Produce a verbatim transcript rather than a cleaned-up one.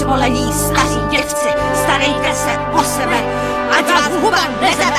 vyzvolení staří děvci, starejte se o sebe, ať vás huba nezabije.